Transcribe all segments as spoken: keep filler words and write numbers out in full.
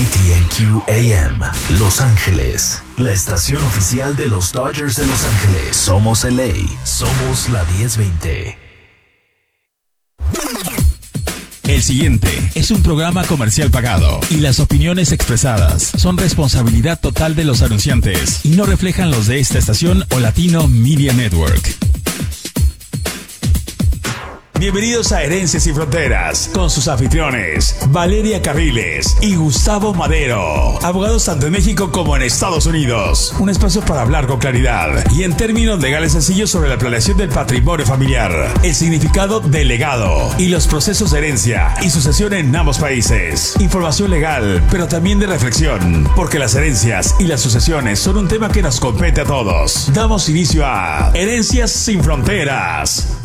T N Q A M, Los Ángeles, la estación oficial de los Dodgers de Los Ángeles. Somos L A, somos la diez veinte. El siguiente es un programa comercial pagado y las opiniones expresadas son responsabilidad total de los anunciantes y no reflejan los de esta estación o Latino Media Network. Bienvenidos a Herencias Sin Fronteras, con sus anfitriones, Valeria Carriles y Gustavo Madero, abogados tanto en México como en Estados Unidos. Un espacio para hablar con claridad y en términos legales sencillos sobre la planeación del patrimonio familiar, el significado del legado y los procesos de herencia y sucesión en ambos países. Información legal, pero también de reflexión, porque las herencias y las sucesiones son un tema que nos compete a todos. Damos inicio a Herencias Sin Fronteras.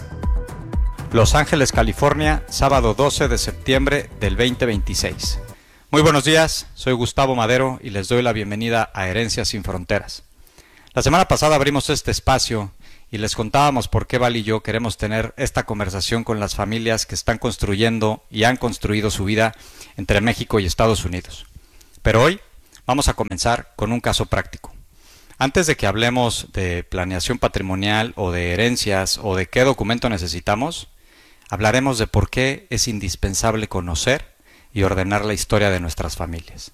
Los Ángeles, California, sábado doce de septiembre del veinte veintiséis. Muy buenos días, soy Gustavo Madero y les doy la bienvenida a Herencias Sin Fronteras. La semana pasada abrimos este espacio y les contábamos por qué Val y yo queremos tener esta conversación con las familias que están construyendo y han construido su vida entre México y Estados Unidos. Pero hoy vamos a comenzar con un caso práctico. Antes de que hablemos de planeación patrimonial o de herencias o de qué documento necesitamos, hablaremos de por qué es indispensable conocer y ordenar la historia de nuestras familias.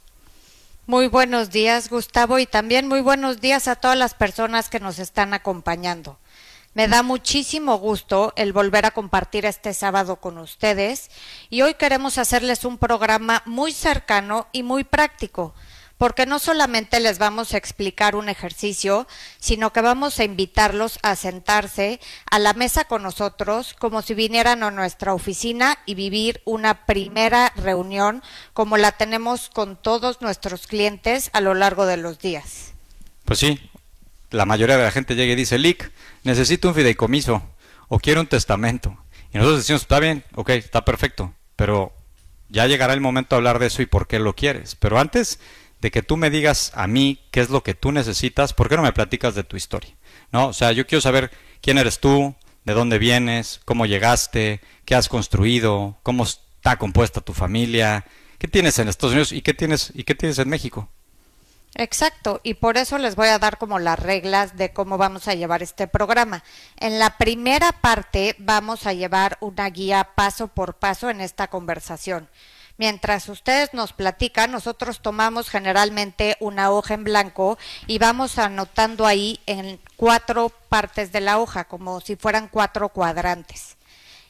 Muy buenos días, Gustavo, y también muy buenos días a todas las personas que nos están acompañando. Me da muchísimo gusto el volver a compartir este sábado con ustedes y hoy queremos hacerles un programa muy cercano y muy práctico, porque no solamente les vamos a explicar un ejercicio, sino que vamos a invitarlos a sentarse a la mesa con nosotros como si vinieran a nuestra oficina y vivir una primera reunión como la tenemos con todos nuestros clientes a lo largo de los días. Pues sí, la mayoría de la gente llega y dice, Lic, necesito un fideicomiso o quiero un testamento. Y nosotros decimos, está bien, ok, está perfecto, pero ya llegará el momento de hablar de eso y por qué lo quieres. Pero antes de que tú me digas a mí qué es lo que tú necesitas, ¿por qué no me platicas de tu historia? ¿No? O sea, yo quiero saber quién eres tú, de dónde vienes, cómo llegaste, qué has construido, cómo está compuesta tu familia, qué tienes en Estados Unidos y qué tienes, y qué tienes en México. Exacto, y por eso les voy a dar como las reglas de cómo vamos a llevar este programa. En la primera parte vamos a llevar una guía paso por paso en esta conversación. Mientras ustedes nos platican, nosotros tomamos generalmente una hoja en blanco y vamos anotando ahí en cuatro partes de la hoja, como si fueran cuatro cuadrantes.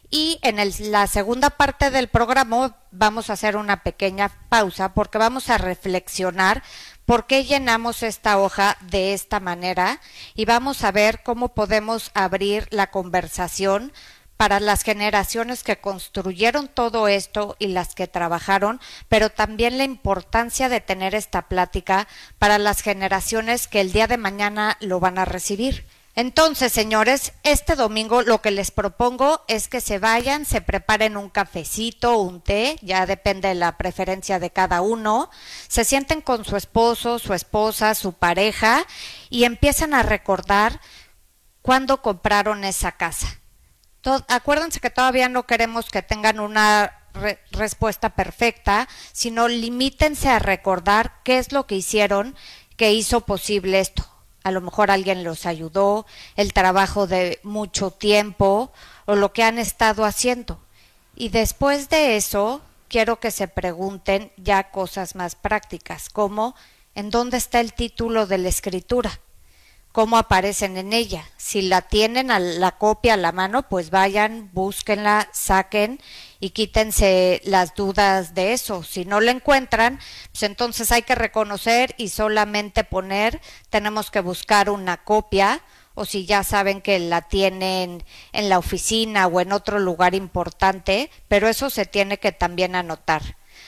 Y en el, la segunda parte del programa vamos a hacer una pequeña pausa porque vamos a reflexionar por qué llenamos esta hoja de esta manera y vamos a ver cómo podemos abrir la conversación para las generaciones que construyeron todo esto y las que trabajaron, pero también la importancia de tener esta plática para las generaciones que el día de mañana lo van a recibir. Entonces, señores, este domingo lo que les propongo es que se vayan, se preparen un cafecito, un té, ya depende de la preferencia de cada uno, se sienten con su esposo, su esposa, su pareja y empiecen a recordar cuándo compraron esa casa. Acuérdense que todavía no queremos que tengan una re- respuesta perfecta, sino limítense a recordar qué es lo que hicieron que hizo posible esto. A lo mejor alguien los ayudó, el trabajo de mucho tiempo o lo que han estado haciendo. Y después de eso, quiero que se pregunten ya cosas más prácticas, como ¿en dónde está el título de la escritura? ¿Cómo aparecen en ella? Si la tienen a la copia a la mano, pues vayan, búsquenla, saquen y quítense las dudas de eso. Si no la encuentran, pues entonces hay que reconocer y solamente poner, tenemos que buscar una copia, o si ya saben que la tienen en la oficina o en otro lugar importante, pero eso se tiene que también anotar,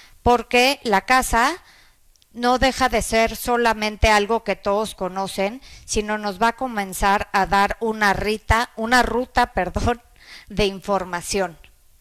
porque la casa no deja de ser solamente algo que todos conocen, sino nos va a comenzar a dar una rita, una ruta, perdón, de información.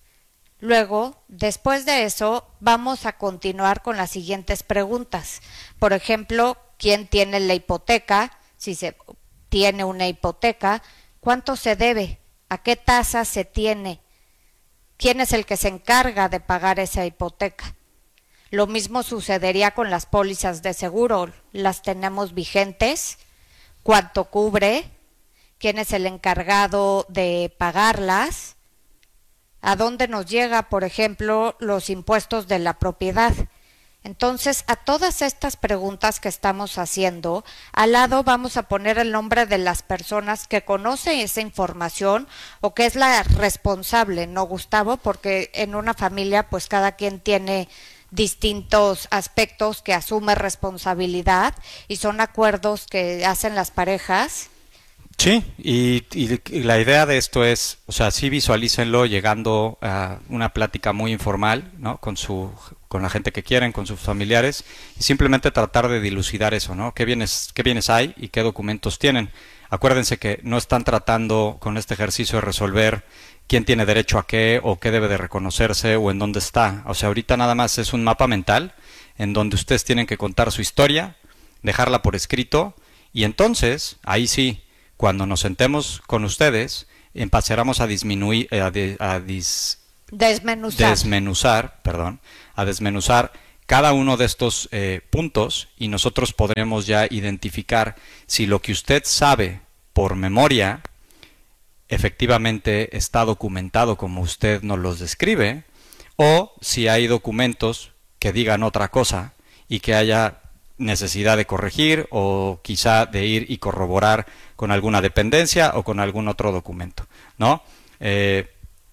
Luego, después de eso, vamos a continuar con las siguientes preguntas. Por ejemplo, ¿quién tiene la hipoteca? Si se tiene una hipoteca, ¿cuánto se debe? ¿A qué tasa se tiene? ¿Quién es el que se encarga de pagar esa hipoteca? Lo mismo sucedería con las pólizas de seguro. ¿Las tenemos vigentes? ¿Cuánto cubre? ¿Quién es el encargado de pagarlas? ¿A dónde nos llega, por ejemplo, los impuestos de la propiedad? Entonces, a todas estas preguntas que estamos haciendo, al lado vamos a poner el nombre de las personas que conocen esa información o que es la responsable, ¿no, Gustavo? Porque en una familia, pues cada quien tiene distintos aspectos que asume responsabilidad y son acuerdos que hacen las parejas. Sí, y, y, y la idea de esto es, o sea, sí visualícenlo llegando a una plática muy informal, ¿no? Con su, con la gente que quieren, con sus familiares, y simplemente tratar de dilucidar eso, ¿no? ¿Qué bienes, qué bienes hay y qué documentos tienen? Acuérdense que no están tratando con este ejercicio de resolver quién tiene derecho a qué o qué debe de reconocerse o en dónde está. O sea, ahorita nada más es un mapa mental en donde ustedes tienen que contar su historia, dejarla por escrito, y entonces, ahí sí, cuando nos sentemos con ustedes, empezaremos a disminuir, a, de, a dis, desmenuzar. desmenuzar, perdón, a desmenuzar cada uno de estos eh, puntos, y nosotros podremos ya identificar si lo que usted sabe por memoria efectivamente está documentado como usted nos los describe, o si hay documentos que digan otra cosa y que haya necesidad de corregir o quizá de ir y corroborar con alguna dependencia o con algún otro documento, ¿no? Eh,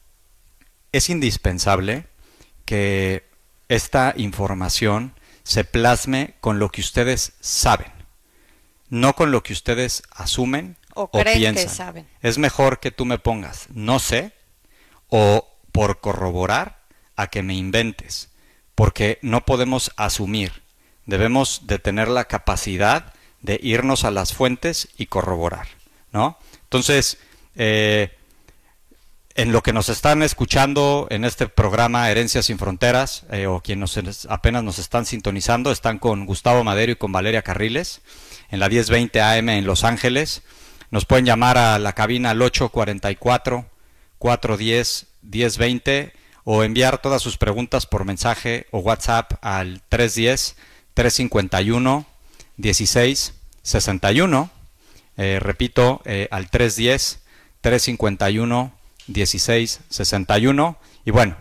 es indispensable que esta información se plasme con lo que ustedes saben, no con lo que ustedes asumen o, o creen piensan. Que saben. Es mejor que tú me pongas no sé o por corroborar a que me inventes, porque no podemos asumir. Debemos de tener la capacidad de irnos a las fuentes y corroborar, ¿no? Entonces, eh, en lo que nos están escuchando en este programa Herencias sin Fronteras, eh, o quienes apenas nos están sintonizando, están con Gustavo Madero y con Valeria Carriles, en la diez veinte A M en Los Ángeles. Nos pueden llamar a la cabina al ocho cuatro cuatro, cuatro uno cero, diez veinte o enviar todas sus preguntas por mensaje o WhatsApp al tres uno cero, tres cinco uno, uno seis seis uno. Eh, repito, eh, al tres uno cero, tres cinco uno, uno seis seis uno. Y bueno,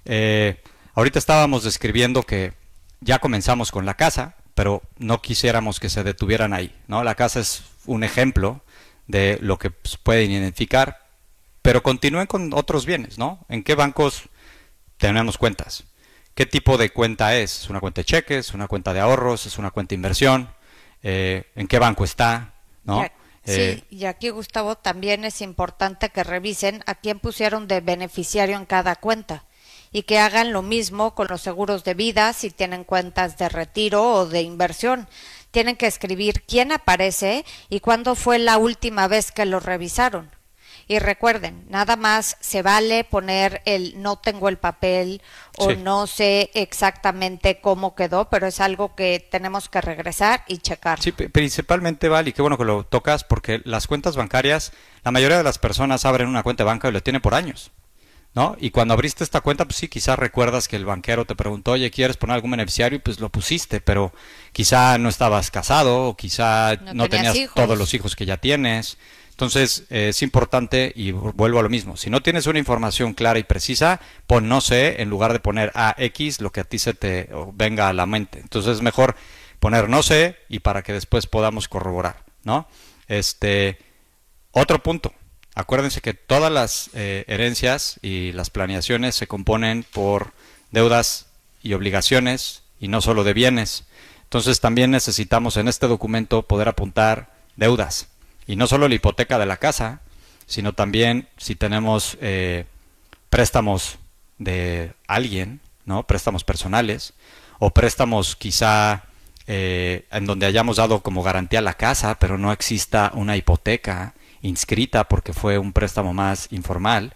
eh, ahorita estábamos describiendo que ya comenzamos con la casa, pero no quisiéramos que se detuvieran ahí, ¿no? La casa es un ejemplo de lo que pueden identificar, pero continúen con otros bienes, ¿no? ¿En qué bancos tenemos cuentas? ¿Qué tipo de cuenta es? ¿Es una cuenta de cheques? ¿Es una cuenta de ahorros? ¿Es una cuenta de inversión? Eh, ¿En qué banco está? ¿No? Ya, eh, sí, y aquí, Gustavo, también es importante que revisen a quién pusieron de beneficiario en cada cuenta y que hagan lo mismo con los seguros de vida si tienen cuentas de retiro o de inversión. Tienen que escribir quién aparece y cuándo fue la última vez que lo revisaron. Y recuerden, nada más se vale poner el no tengo el papel o sí. No sé exactamente cómo quedó, pero es algo que tenemos que regresar y checar. Sí, principalmente, Val, y qué bueno que lo tocas, porque las cuentas bancarias, la mayoría de las personas abren una cuenta de banca y lo tienen por años, ¿no? Y cuando abriste esta cuenta, pues sí, quizás recuerdas que el banquero te preguntó, oye, ¿quieres poner algún beneficiario? Y pues lo pusiste, pero quizá no estabas casado o quizá no, no tenías hijos. Todos los hijos que ya tienes. Entonces, eh, es importante, y vuelvo a lo mismo, si no tienes una información clara y precisa, pon no sé en lugar de poner a X, lo que a ti se te venga a la mente. Entonces es mejor poner no sé y para que después podamos corroborar, ¿no? Este, otro punto, acuérdense que todas las eh, herencias y las planeaciones se componen por deudas y obligaciones y no solo de bienes. Entonces también necesitamos en este documento poder apuntar deudas. Y no solo la hipoteca de la casa, sino también si tenemos eh, préstamos de alguien, ¿no? Préstamos personales, o préstamos quizá eh, en donde hayamos dado como garantía la casa, pero no exista una hipoteca inscrita porque fue un préstamo más informal,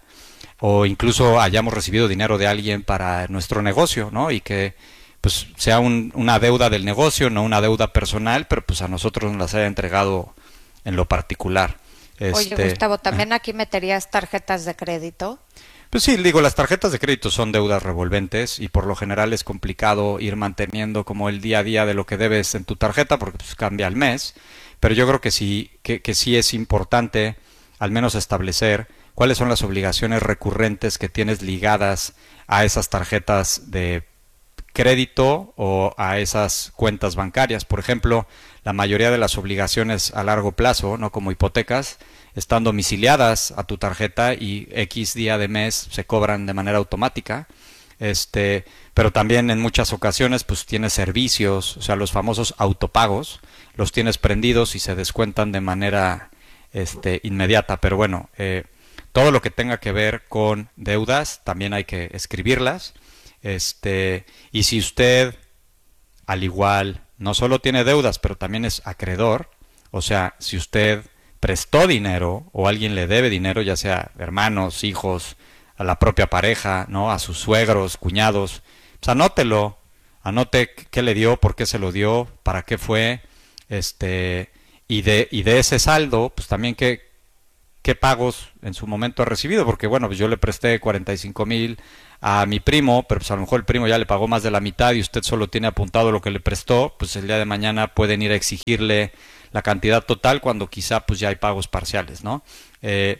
o incluso hayamos recibido dinero de alguien para nuestro negocio, ¿no? Y que pues sea un, una deuda del negocio, no una deuda personal, pero pues a nosotros nos las haya entregado en lo particular. Oye, este, Gustavo, ¿también aquí meterías tarjetas de crédito? Pues sí, digo, las tarjetas de crédito son deudas revolventes y por lo general es complicado ir manteniendo como el día a día de lo que debes en tu tarjeta porque pues cambia al mes, pero yo creo que sí, que, que sí es importante al menos establecer cuáles son las obligaciones recurrentes que tienes ligadas a esas tarjetas de crédito o a esas cuentas bancarias. Por ejemplo, la mayoría de las obligaciones a largo plazo, no como hipotecas, están domiciliadas a tu tarjeta y X día de mes se cobran de manera automática. Este, pero también en muchas ocasiones pues tienes servicios, o sea, los famosos autopagos, los tienes prendidos y se descuentan de manera este, inmediata. Pero bueno, eh, todo lo que tenga que ver con deudas también hay que escribirlas. Este, y si usted, al igual, no solo tiene deudas, pero también es acreedor, o sea, si usted prestó dinero o alguien le debe dinero, ya sea hermanos, hijos, a la propia pareja, ¿no? A sus suegros, cuñados, pues anótelo, anote qué le dio, por qué se lo dio, para qué fue, este, y de, y de ese saldo, pues también qué, qué pagos en su momento ha recibido, porque bueno, pues yo le presté cuarenta y cinco mil a mi primo, pero pues a lo mejor el primo ya le pagó más de la mitad y usted solo tiene apuntado lo que le prestó, pues el día de mañana pueden ir a exigirle la cantidad total cuando quizá pues ya hay pagos parciales, ¿no? Eh,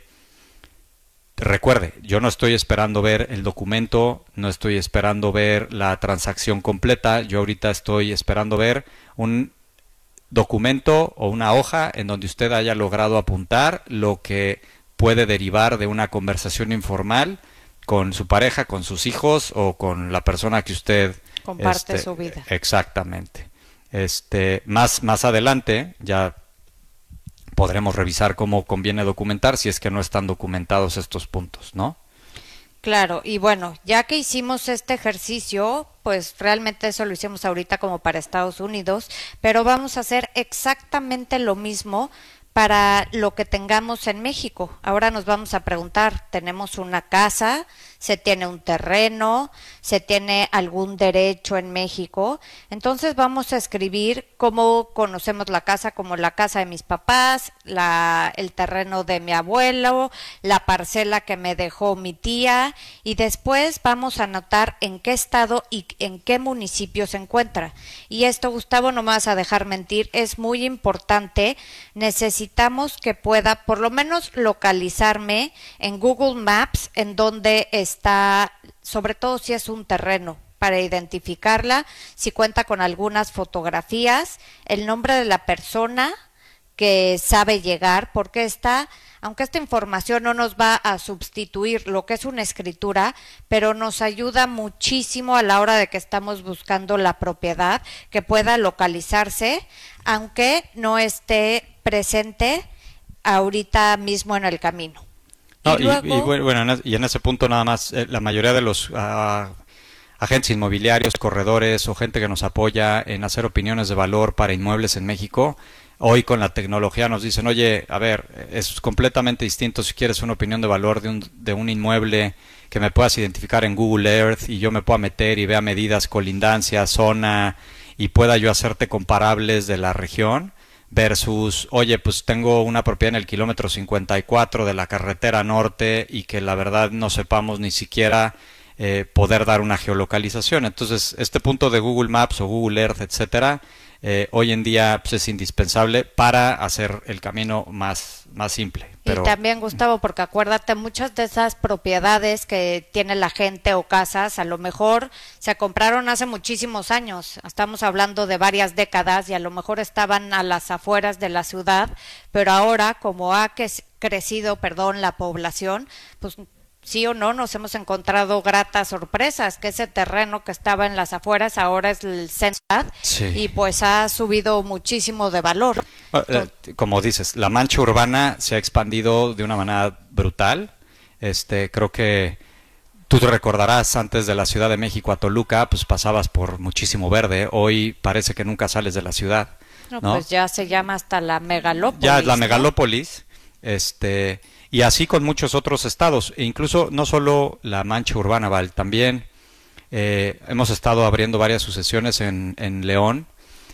recuerde, yo no estoy esperando ver el documento, no estoy esperando ver la transacción completa, yo ahorita estoy esperando ver un documento o una hoja en donde usted haya logrado apuntar lo que puede derivar de una conversación informal con su pareja, con sus hijos o con la persona que usted comparte este, su vida. Exactamente. Este, más, más adelante ya podremos revisar cómo conviene documentar si es que no están documentados estos puntos, ¿no? Claro, y bueno, ya que hicimos este ejercicio, pues realmente eso lo hicimos ahorita como para Estados Unidos, pero vamos a hacer exactamente lo mismo para lo que tengamos en México. Ahora nos vamos a preguntar, ¿tenemos una casa? ¿Se tiene un terreno? ¿Se tiene algún derecho en México? Entonces vamos a escribir cómo conocemos la casa, como la casa de mis papás, la, el terreno de mi abuelo, la parcela que me dejó mi tía, y después vamos a anotar en qué estado y en qué municipio se encuentra. Y esto, Gustavo, no me vas a dejar mentir, es muy importante. Necesitamos que pueda por lo menos localizarme en Google Maps en donde está, sobre todo si es un terreno, para identificarla, si cuenta con algunas fotografías, el nombre de la persona que sabe llegar, porque esta, aunque esta información no nos va a sustituir lo que es una escritura, pero nos ayuda muchísimo a la hora de que estamos buscando la propiedad, que pueda localizarse, aunque no esté presente ahorita mismo en el camino. No, y, y, luego, y bueno, y en ese punto nada más, eh, la mayoría de los uh, agentes inmobiliarios, corredores o gente que nos apoya en hacer opiniones de valor para inmuebles en México, hoy con la tecnología nos dicen, oye, a ver, es completamente distinto si quieres una opinión de valor de un, de un inmueble que me puedas identificar en Google Earth y yo me pueda meter y vea medidas, colindancia, zona y pueda yo hacerte comparables de la región, versus, oye, pues tengo una propiedad en el kilómetro cincuenta y cuatro de la carretera norte y que la verdad no sepamos ni siquiera eh, poder dar una geolocalización. Entonces, este punto de Google Maps o Google Earth, etcétera, eh, hoy en día pues, es indispensable para hacer el camino más, más simple. Pero... Y también, Gustavo, porque acuérdate, muchas de esas propiedades que tiene la gente o casas, a lo mejor se compraron hace muchísimos años, estamos hablando de varias décadas y a lo mejor estaban a las afueras de la ciudad, pero ahora como ha crecido, perdón, la población, pues sí o no, nos hemos encontrado gratas sorpresas, que ese terreno que estaba en las afueras ahora es el centro sí. y pues ha subido muchísimo de valor. Como dices, la mancha urbana se ha expandido de una manera brutal. Este, creo que tú te recordarás antes de la Ciudad de México a Toluca, pues pasabas por muchísimo verde. Hoy parece que nunca sales de la ciudad. No, ¿no? Pues ya se llama hasta la megalópolis. Ya es la ¿no? megalópolis. Este, y así con muchos otros estados, e incluso no solo la mancha urbana, Val, también eh, hemos estado abriendo varias sucesiones en, en León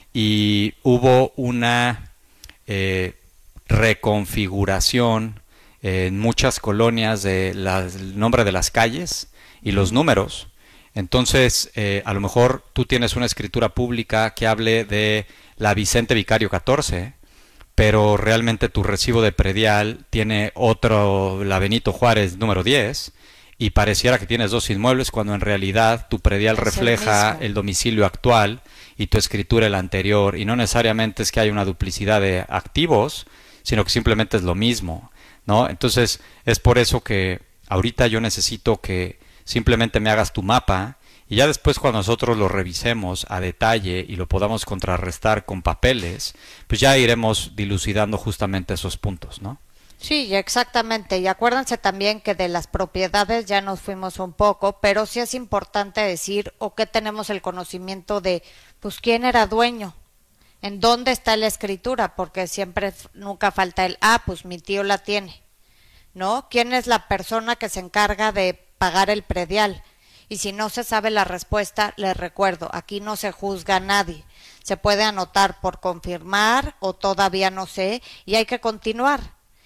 y hubo una eh, reconfiguración eh, en muchas colonias de la, el nombre de las calles y los números. Entonces, eh, a lo mejor tú tienes una escritura pública que hable de la Vicente Vicario catorce, pero realmente tu recibo de predial tiene otro, la Benito Juárez número diez, y pareciera que tienes dos inmuebles cuando en realidad tu predial es refleja el, el domicilio actual y tu escritura el anterior, y no necesariamente es que haya una duplicidad de activos, sino que simplemente es lo mismo, ¿no? Entonces, es por eso que ahorita yo necesito que simplemente me hagas tu mapa, y ya después cuando nosotros lo revisemos a detalle y lo podamos contrarrestar con papeles, pues ya iremos dilucidando justamente esos puntos, ¿no? Sí, exactamente. Y acuérdense también que de las propiedades ya nos fuimos un poco, pero sí es importante decir o que tenemos el conocimiento de, pues, quién era dueño, en dónde está la escritura, porque siempre nunca falta el, ah, pues mi tío la tiene, ¿no? ¿Quién es la persona que se encarga de pagar el predial? Y si no se sabe la respuesta, les recuerdo, aquí no se juzga a nadie. Se puede anotar por confirmar o todavía no sé, y hay que continuar.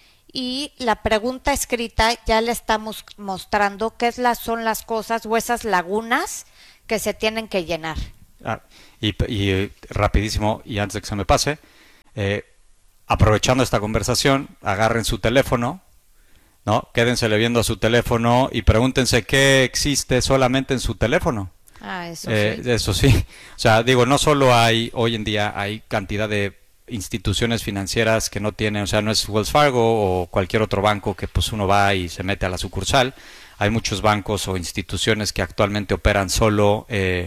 Y la pregunta escrita ya le estamos mostrando qué es las, son las cosas o esas lagunas que se tienen que llenar. Ah, y, y rapidísimo, y antes de que se me pase, eh, aprovechando esta conversación, agarren su teléfono, ¿no? Quédensele viendo a su teléfono y pregúntense qué existe solamente en su teléfono. Ah, eso eh, sí. Eso sí. O sea, digo, no solo hay, hoy en día hay cantidad de instituciones financieras que no tienen, o sea, no es Wells Fargo o cualquier otro banco que pues uno va y se mete a la sucursal. Hay muchos bancos o instituciones que actualmente operan solo eh,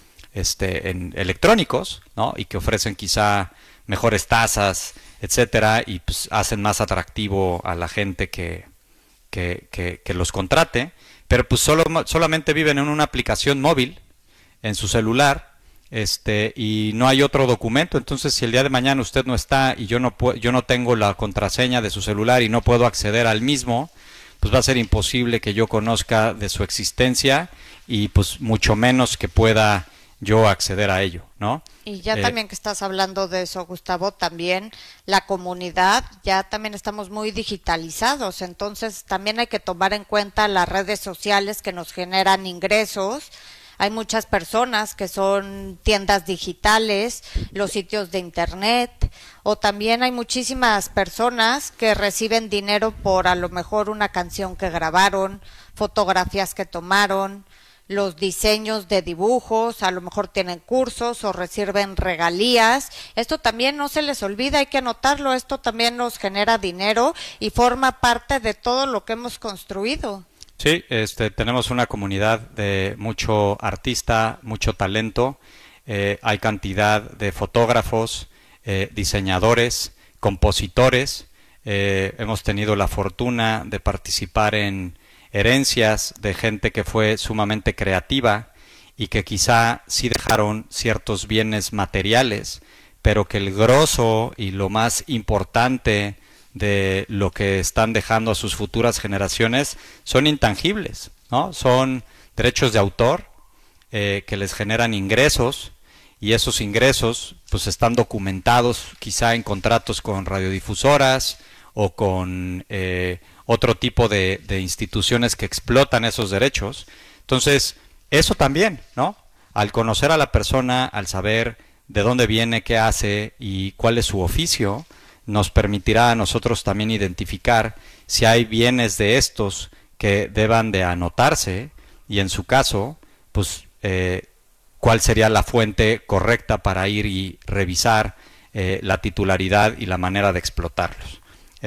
este, en electrónicos, ¿no? Y que ofrecen quizá mejores tasas, etcétera, y pues hacen más atractivo a la gente que, que, que, que los contrate, pero pues solo, solamente viven en una aplicación móvil en su celular. Este, y no hay otro documento. Entonces, si el día de mañana usted no está y yo no puedo, yo no tengo la contraseña de su celular y no puedo acceder al mismo, pues va a ser imposible que yo conozca de su existencia y pues mucho menos que pueda yo acceder a ello, ¿no? Y ya eh, también que estás hablando de eso, Gustavo, también la comunidad, ya también estamos muy digitalizados, entonces también hay que tomar en cuenta las redes sociales que nos generan ingresos. Hay muchas personas que son tiendas digitales, los sitios de internet, o también hay muchísimas personas que reciben dinero por a lo mejor una canción que grabaron, fotografías que tomaron, los diseños de dibujos, a lo mejor tienen cursos o reciben regalías. Esto también no se les olvida, hay que anotarlo, esto también nos genera dinero y forma parte de todo lo que hemos construido. Sí, este, tenemos una comunidad de mucho artista, mucho talento, eh, hay cantidad de fotógrafos, eh, diseñadores, compositores, eh, hemos tenido la fortuna de participar en herencias de gente que fue sumamente creativa y que quizá sí dejaron ciertos bienes materiales, pero que el grosso y lo más importante de lo que están dejando a sus futuras generaciones son intangibles, ¿no? Son derechos de autor eh, que les generan ingresos, y esos ingresos pues están documentados quizá en contratos con radiodifusoras o con eh, otro tipo de, de instituciones que explotan esos derechos. Entonces, eso también, ¿no? Al conocer a la persona, al saber de dónde viene, qué hace y cuál es su oficio, nos permitirá a nosotros también identificar si hay bienes de estos que deban de anotarse, y en su caso, pues, eh, cuál sería la fuente correcta para ir y revisar eh, la titularidad y la manera de explotarlos.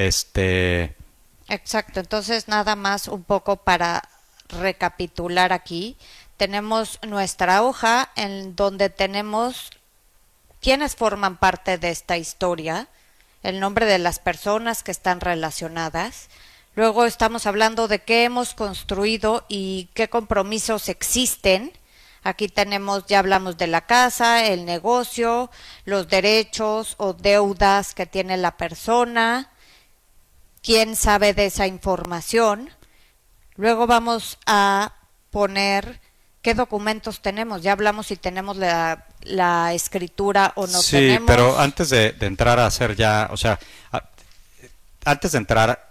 Este... Exacto, entonces nada más un poco para recapitular aquí. Tenemos nuestra hoja en donde tenemos quiénes forman parte de esta historia, el nombre de las personas que están relacionadas. Luego estamos hablando de qué hemos construido y qué compromisos existen. Aquí tenemos, ya hablamos de la casa, el negocio, los derechos o deudas que tiene la persona, quién sabe de esa información. Luego vamos a poner qué documentos tenemos. Ya hablamos si tenemos la, la escritura o no sí, tenemos. Sí, pero antes de, de entrar a hacer ya, o sea, a, antes de entrar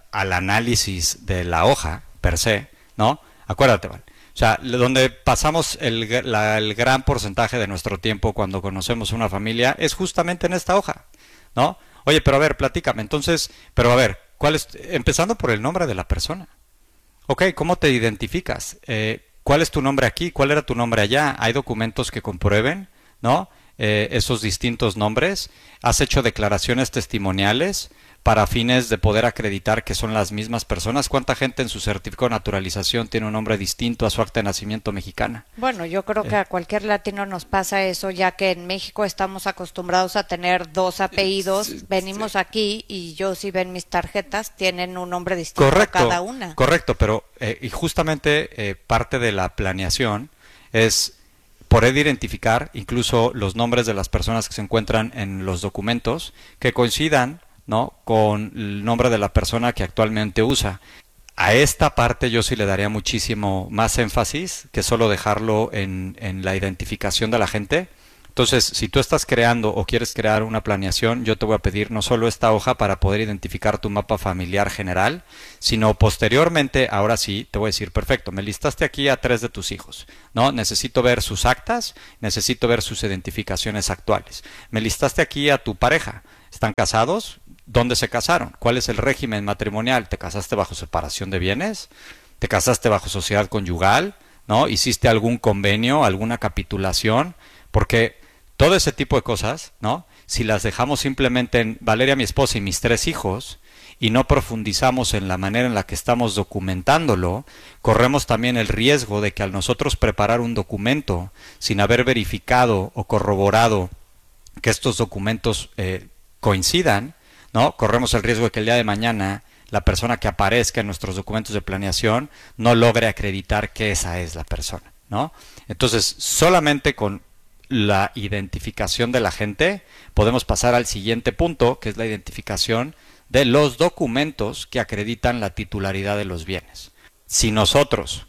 al análisis de la hoja per se, ¿no? Acuérdate, ¿vale? O sea, donde pasamos el, la, el gran porcentaje de nuestro tiempo cuando conocemos una familia es justamente en esta hoja, ¿no? Oye, pero a ver, platícame. Entonces, pero a ver, ¿cuál es? Empezando por el nombre de la persona. Ok, ¿cómo te identificas? Eh, ¿Cuál es tu nombre aquí? ¿Cuál era tu nombre allá? ¿Hay documentos que comprueben, ¿no? Eh, esos distintos nombres. ¿Has hecho declaraciones testimoniales para fines de poder acreditar que son las mismas personas? ¿Cuánta gente en su certificado de naturalización tiene un nombre distinto a su acta de nacimiento mexicana? Bueno, yo creo que a cualquier latino nos pasa eso, ya que en México estamos acostumbrados a tener dos apellidos. Venimos aquí y yo, si ven mis tarjetas, tienen un nombre distinto correcto, cada una. Correcto, pero eh, y justamente eh, parte de la planeación es poder identificar incluso los nombres de las personas que se encuentran en los documentos que coincidan, ¿no?, con el nombre de la persona que actualmente usa. A esta parte yo sí le daría muchísimo más énfasis que solo dejarlo en, en la identificación de la gente. Entonces, si tú estás creando o quieres crear una planeación, yo te voy a pedir no solo esta hoja para poder identificar tu mapa familiar general, sino posteriormente, ahora sí, te voy a decir, perfecto, me listaste aquí a tres de tus hijos, ¿no? Necesito ver sus actas, necesito ver sus identificaciones actuales. Me listaste aquí a tu pareja, ¿están casados? ¿Dónde se casaron? ¿Cuál es el régimen matrimonial? ¿Te casaste bajo separación de bienes? ¿Te casaste bajo sociedad conyugal? ¿No? ¿Hiciste algún convenio, alguna capitulación? Porque todo ese tipo de cosas, ¿no?, si las dejamos simplemente en Valeria, mi esposa, y mis tres hijos, y no profundizamos en la manera en la que estamos documentándolo, corremos también el riesgo de que al nosotros preparar un documento sin haber verificado o corroborado que estos documentos eh, coincidan, ¿no?, corremos el riesgo de que el día de mañana la persona que aparezca en nuestros documentos de planeación no logre acreditar que esa es la persona, ¿no? Entonces, solamente con la identificación de la gente podemos pasar al siguiente punto, que es la identificación de los documentos que acreditan la titularidad de los bienes. Si nosotros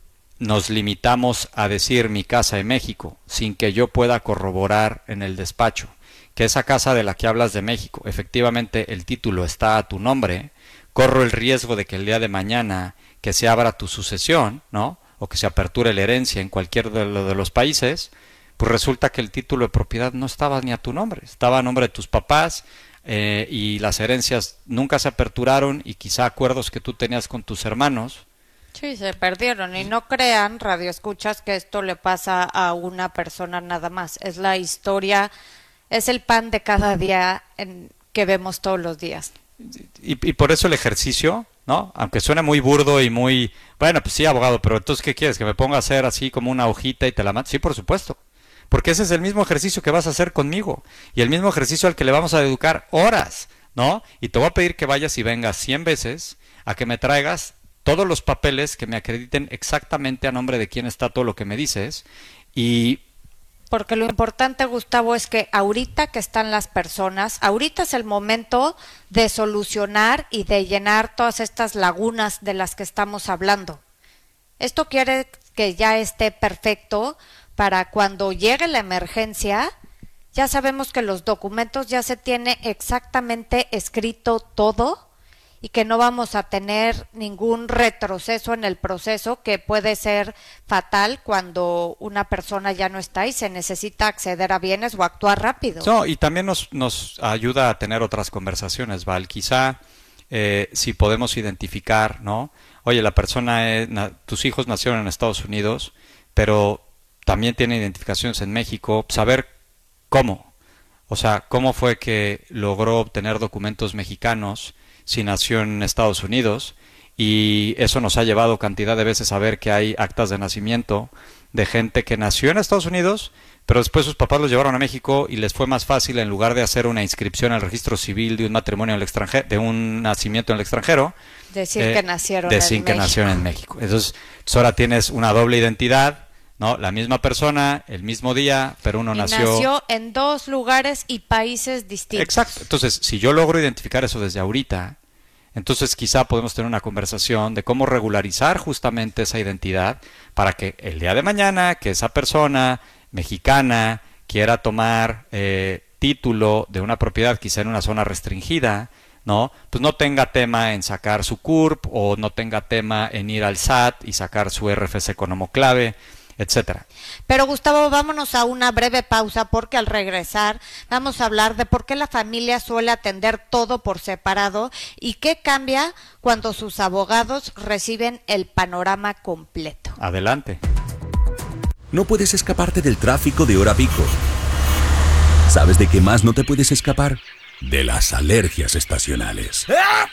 nos limitamos a decir mi casa en México sin que yo pueda corroborar en el despacho que esa casa de la que hablas de México, efectivamente el título está a tu nombre, corro el riesgo de que el día de mañana que se abra tu sucesión, ¿no?, o que se aperture la herencia en cualquier de, lo de los países, pues resulta que el título de propiedad no estaba ni a tu nombre, estaba a nombre de tus papás, eh, y las herencias nunca se aperturaron, y quizá acuerdos que tú tenías con tus hermanos. Sí, se perdieron. Y no crean, radioescuchas, que esto le pasa a una persona nada más. Es la historia, es el pan de cada día en, que vemos todos los días. Y, y por eso el ejercicio, ¿no?, aunque suene muy burdo y muy, bueno, pues sí, abogado, pero entonces, ¿qué quieres? ¿Que me ponga a hacer así como una hojita y te la mando? Sí, por supuesto. Porque ese es el mismo ejercicio que vas a hacer conmigo y el mismo ejercicio al que le vamos a dedicar horas, ¿no? Y te voy a pedir que vayas y vengas cien veces a que me traigas todos los papeles que me acrediten exactamente a nombre de quién está todo lo que me dices. Y porque lo importante, Gustavo, es que ahorita que están las personas, ahorita es el momento de solucionar y de llenar todas estas lagunas de las que estamos hablando. Esto quiere que ya esté perfecto para cuando llegue la emergencia, ya sabemos que los documentos ya se tiene exactamente escrito todo y que no vamos a tener ningún retroceso en el proceso que puede ser fatal cuando una persona ya no está y se necesita acceder a bienes o actuar rápido. No, y también nos, nos ayuda a tener otras conversaciones, Val. Quizá eh, si podemos identificar, ¿no? Oye, la persona, es, na, tus hijos nacieron en Estados Unidos, pero también tiene identificaciones en México, saber cómo, o sea, cómo fue que logró obtener documentos mexicanos si nació en Estados Unidos, y eso nos ha llevado cantidad de veces a ver que hay actas de nacimiento de gente que nació en Estados Unidos, pero después sus papás los llevaron a México y les fue más fácil, en lugar de hacer una inscripción al registro civil de un matrimonio en el extranjero, de un nacimiento en el extranjero, decir eh, que nacieron decir en que México. nacieron en México. Entonces, ahora tienes una doble identidad, ¿no? La misma persona, el mismo día, pero uno y nació... nació en dos lugares y países distintos. Exacto. Entonces, si yo logro identificar eso desde ahorita, entonces quizá podemos tener una conversación de cómo regularizar justamente esa identidad para que el día de mañana que esa persona mexicana quiera tomar eh, título de una propiedad quizá en una zona restringida, ¿no? Pues no tenga tema en sacar su C U R P o no tenga tema en ir al S A T y sacar su R F C con homoclave, etcétera. Pero Gustavo, vámonos a una breve pausa porque al regresar vamos a hablar de por qué la familia suele atender todo por separado y qué cambia cuando sus abogados reciben el panorama completo. Adelante. No puedes escaparte del tráfico de hora pico. ¿Sabes de qué más no te puedes escapar? De las alergias estacionales.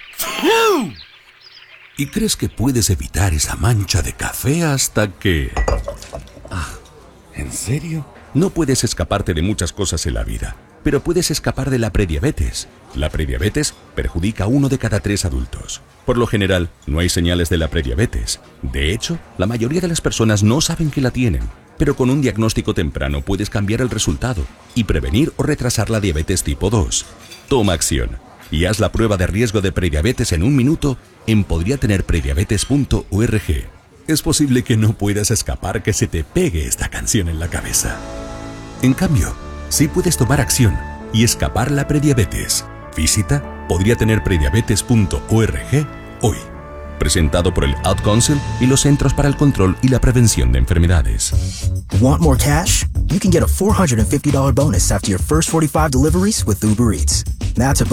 ¿Y crees que puedes evitar esa mancha de café hasta que... Ah, ¿en serio? No puedes escaparte de muchas cosas en la vida, pero puedes escapar de la prediabetes. La prediabetes perjudica a uno de cada tres adultos. Por lo general, no hay señales de la prediabetes. De hecho, la mayoría de las personas no saben que la tienen. Pero con un diagnóstico temprano puedes cambiar el resultado y prevenir o retrasar la diabetes tipo dos. Toma acción y haz la prueba de riesgo de prediabetes en un minuto en podría tener prediabetes punto org. Es posible que no puedas escapar que se te pegue esta canción en la cabeza. En cambio, sí puedes tomar acción y escapar la prediabetes. Visita podría tener prediabetes punto org hoy. Presentado por el Ad Council y los Centros para el Control y la Prevención de Enfermedades. Want more cash? You can get a four hundred fifty dollars bonus after your first forty-five deliveries with Uber Eats. That's a